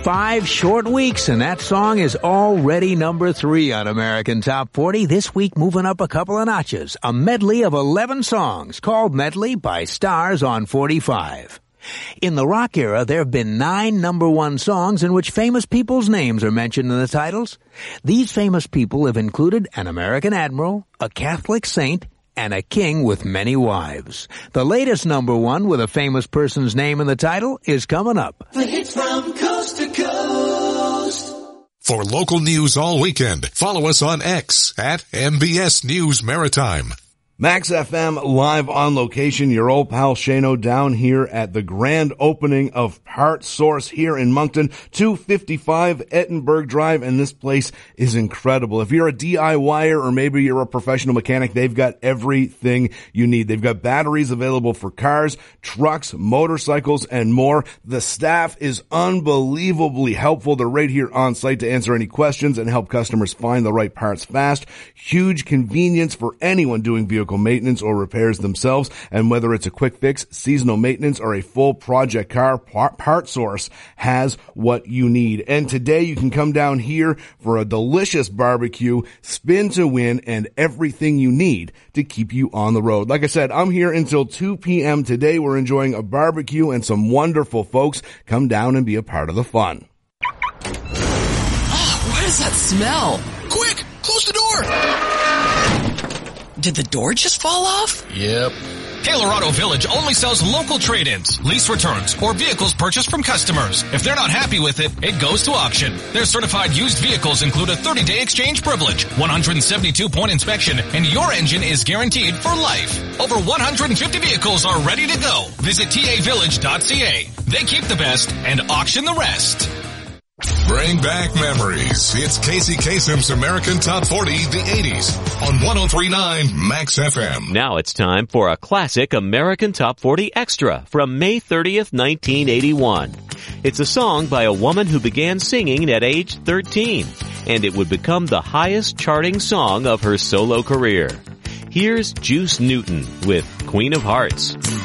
5 short weeks, and that song is already number 3 on American Top 40. This week, moving up a couple of notches. A medley of 11 songs called Medley by Stars on 45. In the rock era, there have been 9 number 1 songs in which famous people's names are mentioned in the titles. These famous people have included an American admiral, a Catholic saint, and a king with many wives. The latest number 1 with a famous person's name in the title is coming up. The hits from coast to coast. For local news all weekend, follow us on X at MBS News Maritime. Max FM live on location. Your old pal Shano down here at the grand opening of Part Source here in Moncton, 255 Ettenberg Drive, and this place is incredible. If you're a DIYer or maybe you're a professional mechanic, they've got everything you need. They've got batteries available for cars, trucks, motorcycles, and more. The staff is unbelievably helpful. They're right here on site to answer any questions and help customers find the right parts fast. Huge convenience for anyone doing vehicle maintenance or repairs themselves, and whether it's a quick fix, seasonal maintenance, or a full project car, Part Source has what you need. And today you can come down here for a delicious barbecue, spin to win, and everything you need to keep you on the road. Like I said, I'm here until 2 p.m. today. We're enjoying a barbecue and some wonderful folks. Come down and be a part of the fun. Oh, what is that smell? Quick, close the door. Did the door just fall off? Yep. Colorado Village only sells local trade-ins, lease returns, or vehicles purchased from customers. If they're not happy with it, it goes to auction. Their certified used vehicles include a 30-day exchange privilege, 172-point inspection, and your engine is guaranteed for life. Over 150 vehicles are ready to go. Visit tavillage.ca. They keep the best and auction the rest. Bring back memories. It's Casey Kasem's American Top 40, the 80s, on 103.9 Max FM. Now it's time for a classic American Top 40 Extra from May 30th, 1981. It's a song by a woman who began singing at age 13, and it would become the highest charting song of her solo career. Here's Juice Newton with Queen of Hearts.